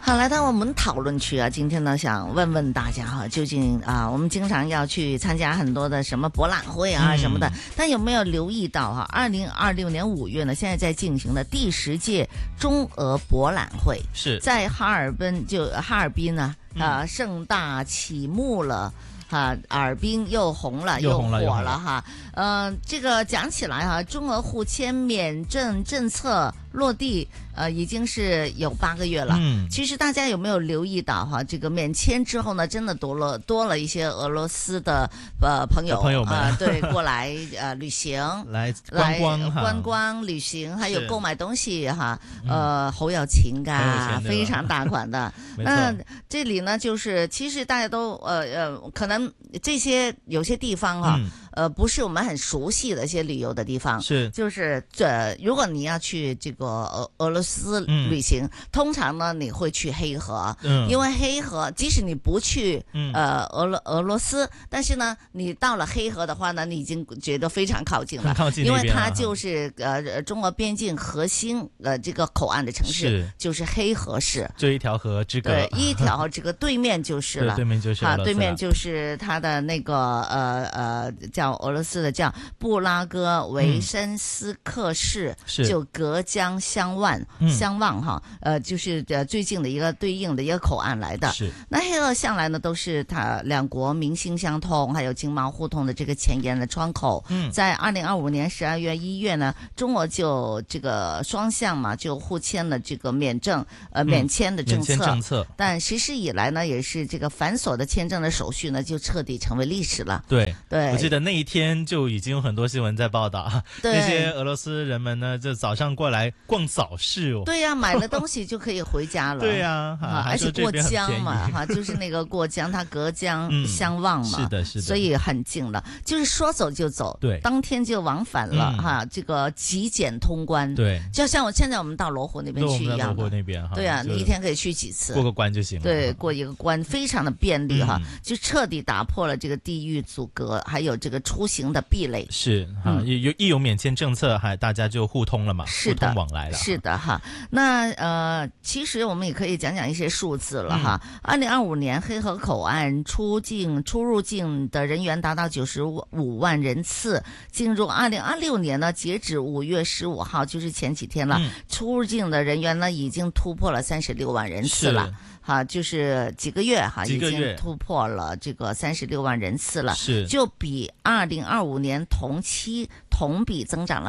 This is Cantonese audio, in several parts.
好，来到我们讨论区啊，今天呢想问问大家哈，究竟啊，我们经常要去参加很多的什么博览会啊什么的，但有没有留意到哈，2026年5月呢，现在在进行的第10届中俄博览会是在哈尔滨呢盛大启幕了。哈，哈尔滨又红了，又火了哈。这个讲起来哈，中俄互签免证政策落地，已经是有8个月了。其实大家有没有留意到哈，这个免签之后呢，真的多了一些俄罗斯的朋友们对，过来旅行， 来观光旅行，还有购买东西哈。好有錢㗎，非常大款的。那这里呢，就是其实大家都可能这些有些地方哈。不是我们很熟悉的一些旅游的地方，就是如果你要去这个俄罗斯旅行，通常呢你会去黑河，因为黑河即使你不去俄罗斯，但是呢你到了黑河的话呢，你已经觉得非常靠近了，因为它就是中俄边境核心这个口岸的城市，就是黑河市， 这一条河之隔， 对，一条这个对面就是了， 对面就是了， 对面就是它的那个叫俄罗斯的叫布拉戈维申斯克市，就隔江相望哈，就是最近的一个对应的一个口岸来的。那黑河向来呢都是它两国民心相通，还有经贸互通的这个前沿的窗口。在2025年12月1月呢，中俄就这个双向嘛就互签了这个免签的政策，但实施以来呢，也是这个繁琐的签证的手续呢就彻底成为历史了。 对，我记得那一天就已经有很多新闻在报道，那些俄罗斯人们呢，就早上过来逛早市哦。 对呀，买了东西就可以回家了。 对呀， 而且过江嘛，哈，就是那个过江，它隔江相望嘛， 是的， 所以很近了，就是说走就走， 对， 当天就往返了哈，这个极简通关， 对， 就像现在我们到罗湖那边去一样的， 罗湖那边哈， 对啊，你一天可以去几次， 过个关就行了， 对，过一个关非常的便利哈，就彻底打破了这个地域阻隔，还有这个出行的壁垒。 是哈，一有免签政策，大家就互通了嘛，互通往来了。 是的哈，那其实我们也可以讲讲一些数字了哈。2025年黑河口岸出入境的人员达到95万人次，进入2026年呢，截止5月15号，就是前几天了，出入境的人员呢已经突破了36万人次了。哈，就是几个月哈，已经突破了这个36万人次了，就比2025年同比增长了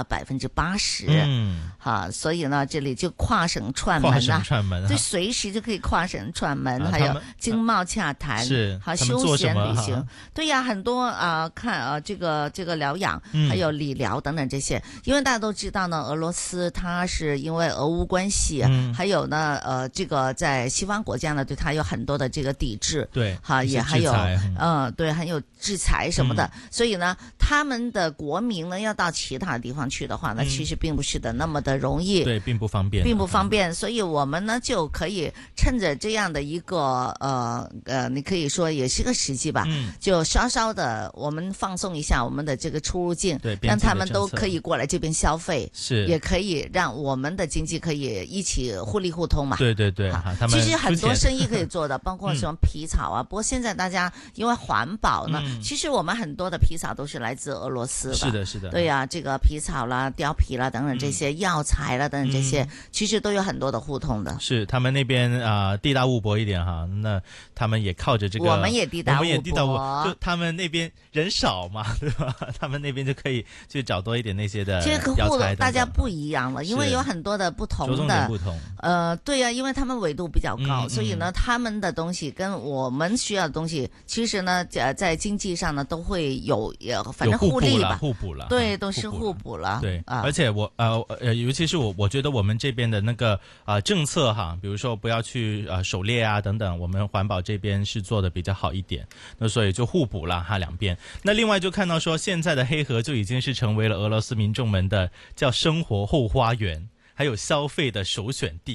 80%。哈，所以呢，这里就跨省串门了，对，随时就可以跨省串门，还有经贸洽谈，还有休闲旅行，对呀，很多看这个疗养，还有理疗等等这些，因为大家都知道呢，俄罗斯它是因为俄乌关系，还有呢这个在西方国家呢对它有很多的这个抵制， 对， 哈，也还有对，还有制裁什么的，所以呢，他们的国民呢要到其他地方去的话呢，其实并不是的那么的容易， 对，并不方便， 所以我们呢就可以趁着这样的一个你可以说也是个时机吧，就稍稍的我们放松一下我们的这个出入境， 对， 让他们都可以过来这边消费， 是， 也可以让我们的经济可以一起互利互通嘛。 对， 其实很多生意可以做的，包括什么皮草啊。不过现在大家因为环保呢，其实我们很多的皮草都是来自俄罗斯的。 是的。 对呀，这个皮草啦、貂皮啦等等这些药材啦等等这些，其实都有很多的互通的。 是他们那边地大物博一点哈，那他们也靠着这个， 我们也地大物博， 就他们那边人少嘛，对吧？他们那边就可以去找多一点那些的药材， 大家不一样了，因为有很多的不同的，对呀，因为他们纬度比较高，所以呢，他们的东西跟我们需要的东西，其实呢，在经济上呢都会有反正互利吧， 互补了， 对，都是互补了， 对，而且尤其是我觉得我们这边的那个政策哈，比如说不要去狩猎啊等等，我们环保这边是做的比较好一点，那所以就互补了哈两边。那另外就看到说，现在的黑河就已经是成为了俄罗斯民众们的叫生活后花园，还有消费的首选地。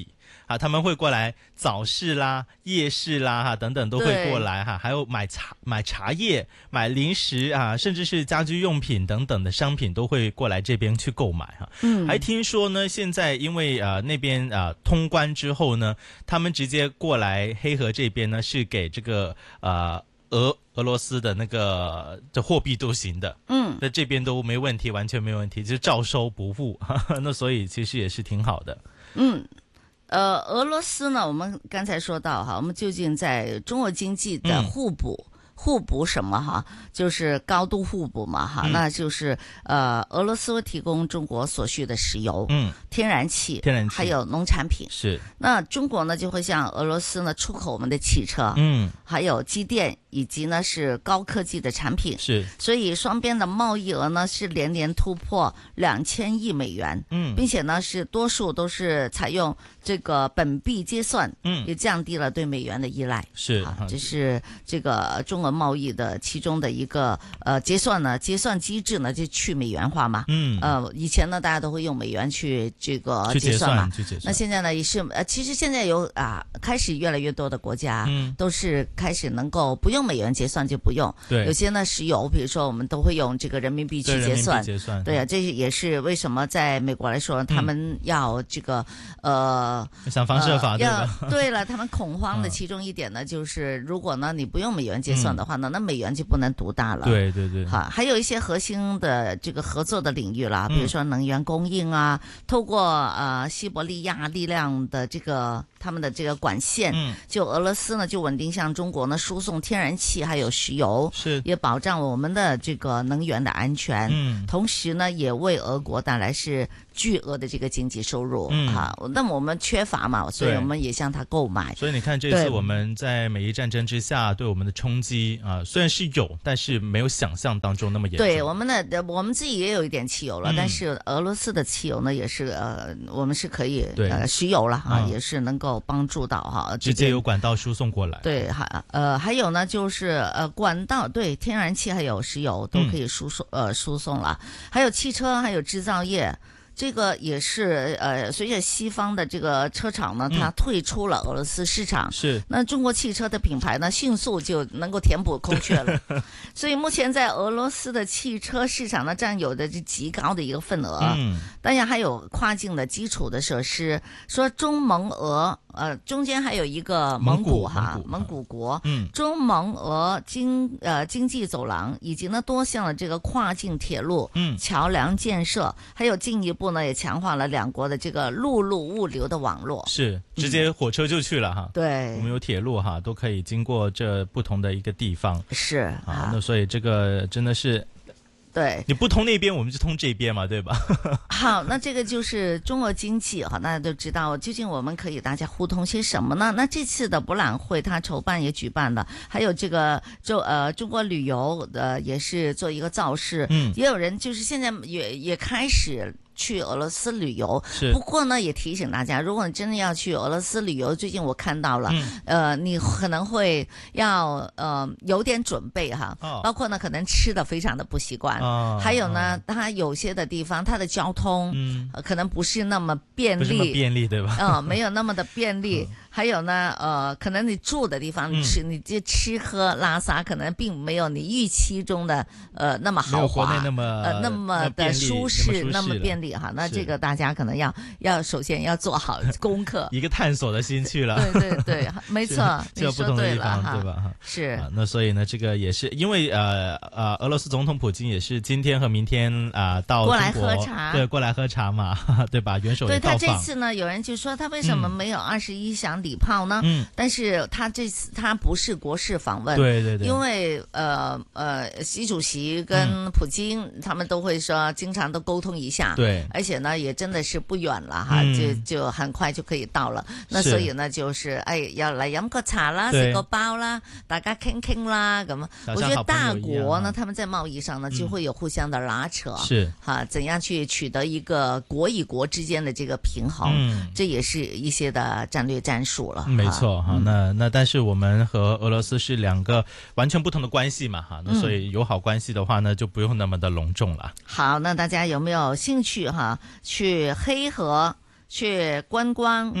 啊，他们会过来早市啦、夜市啦哈等等都会过来哈，还有买茶叶、买零食啊，甚至是家居用品等等的商品都会过来这边去购买哈。还听说呢，现在因为那边通关之后呢，他们直接过来黑河这边呢是给这个俄罗斯的那个这货币都行的，在这边都没问题，完全没有问题，就照收不误，那所以其实也是挺好的。 俄罗斯呢，我们刚才说到哈，我们究竟在中国经济的互补什么哈，就是高度互补嘛哈，那就是俄罗斯会提供中国所需的石油、天然气还有农产品。 是， 那中国呢就会向俄罗斯呢出口我们的汽车，还有机电以及呢是高科技的产品。 是， 所以双边的贸易额呢是连年突破2000亿美元，并且呢是多数都是采用这个本币结算，也降低了对美元的依赖。 是， 这是这个中俄贸易的其中的一个结算机制呢就去美元化嘛。以前呢大家都会用美元去这个结算嘛，那现在呢也是其实现在有开始越来越多的国家都是开始能够不用美元结算就不用。 对， 有些呢石油比如说我们都会用这个人民币去结算。对啊，这也是为什么在美国来说他们要这个想方设法对吧？ 对了，他们恐慌的其中一点呢就是如果呢你不用美元结算的话呢，那美元就不能独大了。 对对对， 好，还有一些核心的这个合作的领域啦，比如说能源供应啊，透过西伯利亚力量的这个他们的这个管线，就俄罗斯呢就稳定向中国呢输送天然气还有石油， 是也保障我们的这个能源的安全，同时呢也为俄国带来是巨额的这个经济收入那么我们缺乏嘛，所以我们也向他购买。 所以你看这次我们在美伊战争之下对我们的冲击虽然是有，但是没有想象当中那么严重。 对，我们自己也有一点汽油了，但是俄罗斯的汽油呢也是我们是可以石油了也是能够帮助到直接有管道输送过来。 对，还有呢就是管道，对，天然气还有石油都可以输送了，还有汽车还有制造业。这个也是随着西方的这个车厂呢，它退出了俄罗斯市场， 是那中国汽车的品牌呢，迅速就能够填补空缺了。所以目前在俄罗斯的汽车市场呢，占有的是极高的一个份额。当然还有跨境的基础的设施，说中蒙俄中间还有一个蒙古国，中蒙俄经济走廊，以及呢多项的这个跨境铁路、桥梁建设，还有进一步呢也强化了两国的这个陆路物流的网络， 是直接火车就去了对， 我们有铁路都可以经过这不同的一个地方， 是那所以这个真的是。 对， 你不通那边，我们就通这边嘛，对吧？ 好，那这个就是中俄经济大家都知道，究竟我们可以大家互通些什么呢？那这次的博览会，它筹办也举办了，还有这个中国旅游也是做一个造势，也有人就是现在也开始去俄罗斯旅游，不过呢，也提醒大家，如果你真的要去俄罗斯旅游，最近我看到了，你可能会要有点准备包括呢，可能吃的非常的不习惯，还有呢，它有些的地方它的交通可能不是那么便利， 不是那么便利，对吧？ 没有那么的便利。还有呢，可能你住的地方，你这吃喝拉撒，可能并没有你预期中的那么豪华， 没有国内那么的舒适，那么便利那这个大家可能要首先要做好功课， 一个探索的心去了。 对，没错，你说对了对吧？ 是那所以呢，这个也是因为俄罗斯总统普京也是今天和明天到过来喝茶， 对，过来喝茶嘛，对吧？元首也到访。 对，他这次呢，有人就说他为什么没有21响礼炮呢？但是他这次他不是国事访问， 对，因为习主席跟普京他们都会说经常都沟通一下， 对， 而且呢也真的是不远了就很快就可以到了。那所以呢就是要来飲個茶啦，食個包啦，大家傾傾啦咁。我覺得大國呢他們在貿易上呢就會有互相的拉扯， 是怎樣去取得一個國與國之間的這個平衡，這也是一些的戰略戰術了。 沒錯那但是我們和俄羅斯是兩個完全不同的關係嘛那所以友好關係的話呢就不用那麼的隆重了。 好，那大家有沒有興趣去黑河去觀光？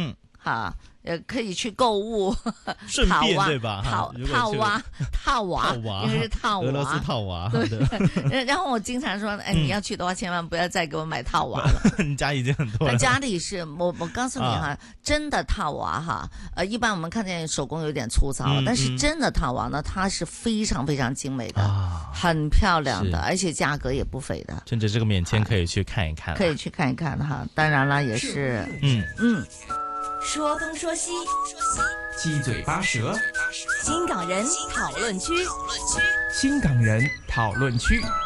哈。可以去购物， 顺便对吧？ 套娃，因为是套娃， 俄罗斯套娃。 对。然后我经常说，哎，你要去的话，千万不要再给我买套娃了。 你家已经很多了。 家里是我告诉你哈，真的套娃哈，一般我们看见手工有点粗糙，但是真的套娃呢，它是非常非常精美的，很漂亮的，而且价格也不菲的。 趁着这个免签可以去看一看， 可以去看一看哈。当然了，也是， 说东说西， 七嘴八舌， 新港人讨论区， 新港人讨论区。